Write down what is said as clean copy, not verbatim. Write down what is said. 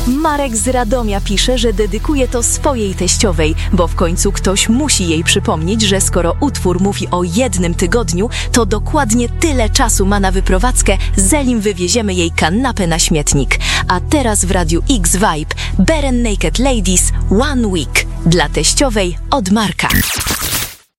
Marek z Radomia pisze, że dedykuje to swojej teściowej, bo w końcu ktoś musi jej przypomnieć, że skoro utwór mówi o 1 tygodniu, to dokładnie tyle czasu ma na wyprowadzkę, zanim wywieziemy jej kanapę na śmietnik. A teraz w Radiu X Vibe Barenaked Ladies One Week dla teściowej od Marka.